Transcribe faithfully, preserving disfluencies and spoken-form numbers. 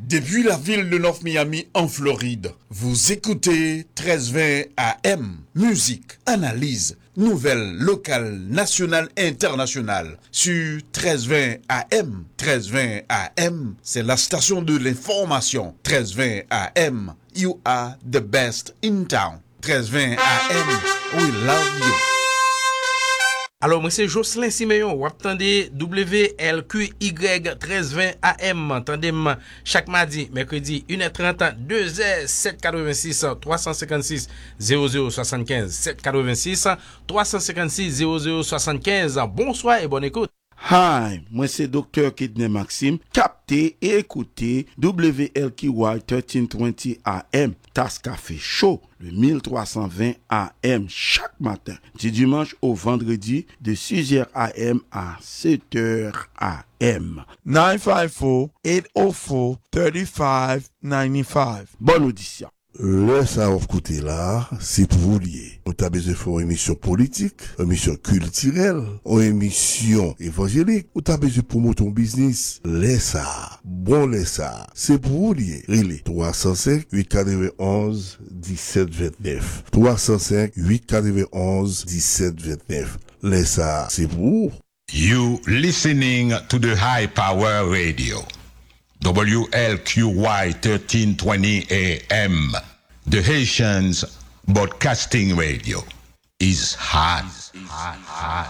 Depuis la ville de North Miami en Floride, vous écoutez treize vingt A M. Musique, analyse, nouvelles locales, nationales et internationales sur treize vingt A M. treize vingt A M, c'est la station de l'information. treize vingt A M, you are the best in town. treize vingt A M, we love you. Alors, moi, c'est Jocelyn Siméon. Vous attendez W L Q Y treize vingt A M. Attendez-moi chaque mardi, mercredi, une heure trente, deux heures, sept cent quatre-vingt-six, trois cent cinquante-six, zéro zéro soixante-quinze, sept cent quatre-vingt-six, trois cent cinquante-six, zéro zéro soixante-quinze. Bonsoir et bonne écoute. Hi, moi c'est Docteur Kidney Maxime. Captez et écoutez W L Q Y treize vingt A M. Tasse Café Chaud, le mille trois cent vingt A M chaque matin, du dimanche au vendredi, de six heures A M à sept heures A M. nine five four, eight oh four, three five nine five. Bonne audition. Le ça off côté là, c'est pour vous lier. On t'a besoin de faire une émission politique, une émission culturelle, une émission évangélique, ou t'as besoin de promouvoir ton business. Laisse ça. Bon, laisse ça. C'est pour vous lier. Relais trois cent cinq, huit cent quatre-vingt-onze, dix-sept vingt-neuf. trois cent cinq, huit cent quatre-vingt-onze, dix-sept vingt-neuf. Laisse ça. C'est pour vous. You listening to the High Power Radio. W L Q Y thirteen twenty A M, the Haitians Broadcasting Radio, is hot.